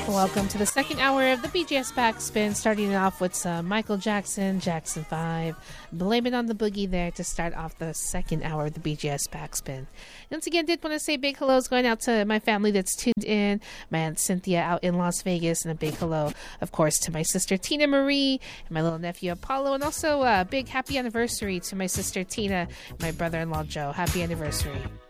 Welcome to the second hour of the BGS Backspin, starting off with some Michael Jackson, Jackson 5. Blame It on the Boogie there to start off the second hour of the BGS Backspin. Once again, did want to say big hellos going out to my family that's tuned in, my Aunt Cynthia out in Las Vegas, and a big hello, of course, to my sister Tina Marie, and my little nephew Apollo, and also a big happy anniversary to my sister Tina and my brother-in-law Joe. Happy anniversary.